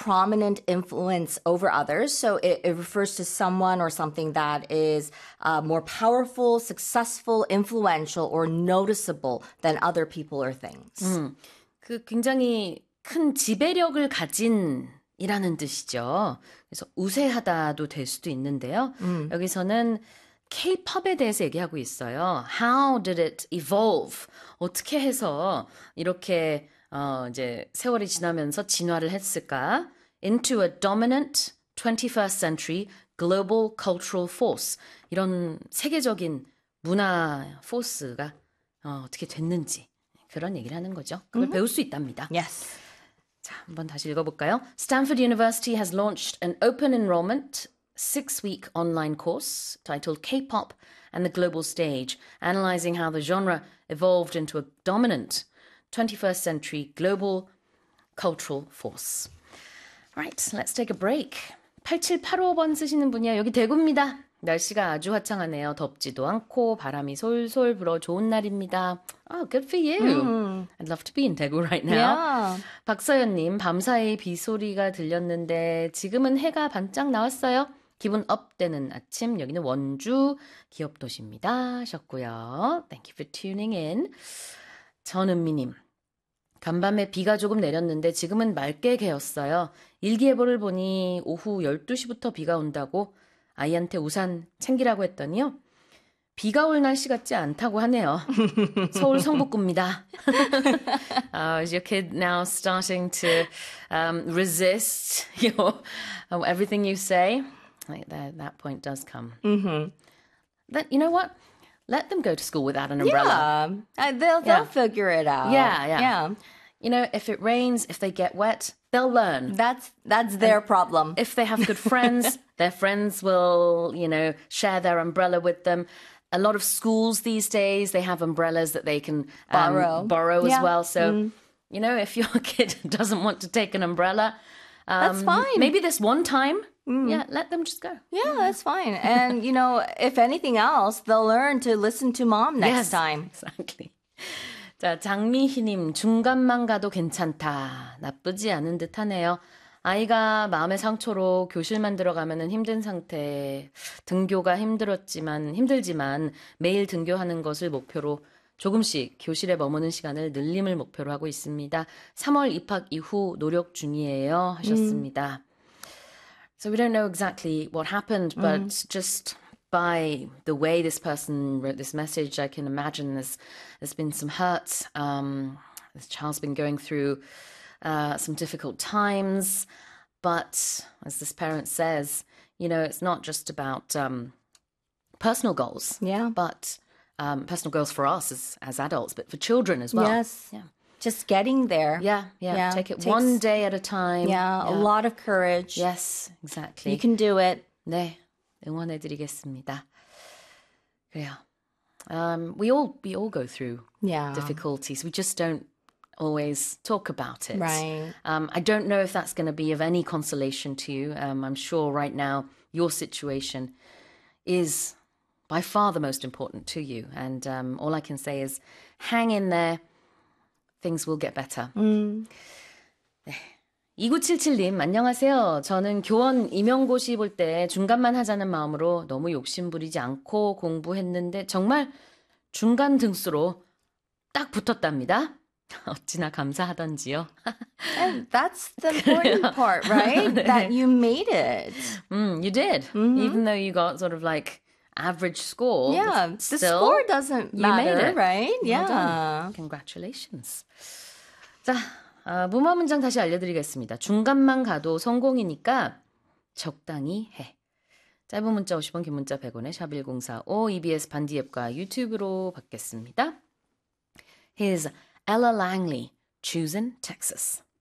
prominent influence over others. So it refers to someone or something that is more powerful, successful, influential, or noticeable than other people or things. 그 굉장히 큰 지배력을 가진 이라는 뜻이죠. 그래서 우세하다도 될 수도 있는데요. 여기서는 K-팝에 대해서 얘기하고 있어요. How did it evolve? 어떻게 해서 이렇게 이제 세월이 지나면서 진화를 했을까? Into a dominant 21st century global cultural force. 이런 세계적인 문화 포스가 어떻게 됐는지 그런 얘기를 하는 거죠. 그걸 배울 수 있답니다. Yes. 자, 한번 다시 읽어볼까요? Stanford University has launched an open enrollment 6-week online course titled K-pop and the Global Stage, analyzing how the genre evolved into a dominant 21st century global cultural force. Right, let's take a break. 8785번 쓰시는 분이요. 여기 대구입니다. 날씨가 아주 화창하네요. 덥지도 않고 바람이 솔솔 불어 좋은 날입니다. Oh, good for you. I'd love to be in Daegu right now. Yeah. 박서연님, 밤사이 빗소리가 들렸는데 지금은 해가 반짝 나왔어요. 기분 업되는 아침. 여기는 원주 기업도시입니다. 하셨고요. Thank you for tuning in. 전은미님, 간밤에 비가 조금 내렸는데 지금은 맑게 개었어요. 일기예보를 보니 오후 12시부터 비가 온다고 아이한테 우산 챙기라고 했더니요. 비가 올 날씨 같지 않다고 하네요. 서울 성북구입니다. Is your kid now starting to resist everything you say? Like that point does come. But you know what? Let them go to school without an umbrella. Yeah. They'll figure it out. Yeah. You know, if it rains, if they get wet, they'll learn. That's their problem. If they have good friends, their friends will, share their umbrella with them. A lot of schools these days, they have umbrellas that they can borrow as well. So, if your kid doesn't want to take an umbrella, that's fine. Maybe this one time, let them just go. Yeah, that's fine. And, if anything else, they'll learn to listen to mom next time. Exactly. 자, 장미희님, 중간만 가도 괜찮다. 나쁘지 않은 듯 하네요. 아이가 마음의 상처로 교실만 들어가면은 힘든 상태, 등교가 힘들지만 매일 등교하는 것을 목표로 조금씩 교실에 머무는 시간을 늘림을 목표로 하고 있습니다. 3월 입학 이후 노력 중이에요. 하셨습니다. So we don't know exactly what happened, but just by the way this person wrote this message, I can imagine there's been some hurt. This child's been going through some difficult times. But as this parent says, it's not just about personal goals. Yeah. But personal goals for us as adults, but for children as well. Yes. Yeah. Just getting there. Yeah. Take it one day at a time. Yeah, a lot of courage. Yes, exactly. You can do it. 네, 응원해드리겠습니다. 그래요. We all go through difficulties. We just don't always talk about it. Right. I don't know if that's going to be of any consolation to you. I'm sure right now your situation is by far the most important to you. And all I can say is hang in there. Things will get better. 네. 2977님, 안녕하세요. 저는 교원 임용고시 볼 때 중간만 하자는 마음으로 너무 욕심부리지 않고 공부했는데 정말 중간 등수로 딱 붙었답니다. 어찌나 감사하던지요. And that's the important part, right? That you made it. You did. Even though you got sort of like average score. Yeah, the score doesn't matter, right? Well done. Congratulations. 자, 무마 문장 다시 알려드리겠습니다. 중간만 가도 성공이니까 적당히 해. 짧은 문자 50원, 긴 문자 100원에 샵1045 EBS 반디 앱과 유튜브로 받겠습니다. Here's Ella Langley, Choosing Texas.